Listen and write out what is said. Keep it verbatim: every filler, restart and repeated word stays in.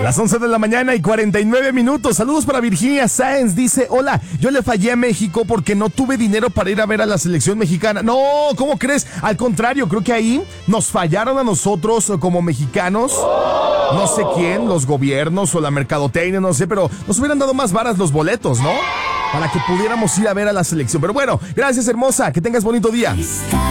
Las once de la mañana y cuarenta y nueve minutos. Saludos para Virginia Sáenz. Dice, hola, yo le fallé a México porque no tuve dinero para ir a ver a la selección mexicana. No, ¿cómo crees? Al contrario, creo que ahí nos fallaron a nosotros como mexicanos. No sé quién, los gobiernos o la mercadotecnia, no sé, pero nos hubieran dado más varas los boletos, ¿no? Para que pudiéramos ir a ver a la selección. Pero bueno, gracias, hermosa. Que tengas bonito día.